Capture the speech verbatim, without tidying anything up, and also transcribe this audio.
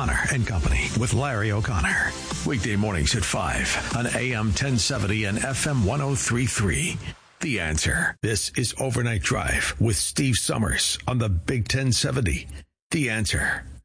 O'Connor and Company with Larry O'Connor. Weekday mornings at five on A M ten seventy and F M ten thirty-three. The Answer. This is Overnight Drive with Steve Summers on the Big ten seventy. The Answer.